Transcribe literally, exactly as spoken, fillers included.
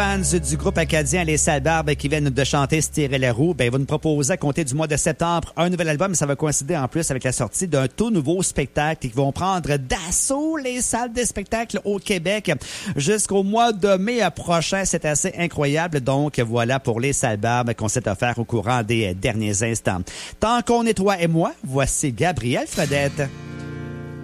Fans du groupe acadien Les Sales Barbes qui viennent de chanter Se tirer les roues, ben, ils vont nous proposer à compter du mois de septembre un nouvel album. Ça va coïncider en plus avec la sortie d'un tout nouveau spectacle qui vont prendre d'assaut les salles de spectacle au Québec jusqu'au mois de mai prochain. C'est assez incroyable. Donc voilà pour Les Sales Barbes qu'on s'est offert au courant des derniers instants. Tant qu'on est toi et moi, voici Gabriel Fredette.